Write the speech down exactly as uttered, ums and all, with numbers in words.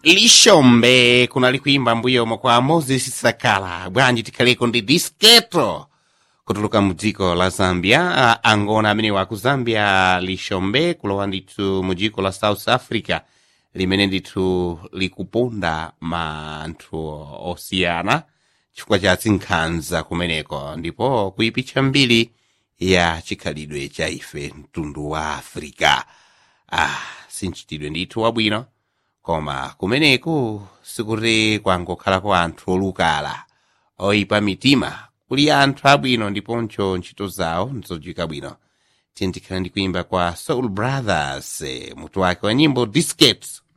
Lishombe kunali kuimba mbuyomo kwa Moses Sakala bwanji tikhaleko ndi disketo kutuluka mudziko la Zambia. a- angona amene waku Zambia Lishombe kulowa ndithu mudziko la South Africa limene ndithu likuponda manthu osiyana chifukwa cha zinkhanza kumeneko ndipo kuipitsa mbiri ya chikhalidwe cha ife mtundu wa Africa. ah sinchitidwe ndithu wabwino koma kumeneku sikuti kwangokhalako anthu olukala oyipa mitima, kuli anthu abwino ndiponso ntchito zawo nzodziwika bwino. Tiyeni tikhale ndi kuimba kwa Soul Brothers, eh, mutu wake wa nyimbo Disketo.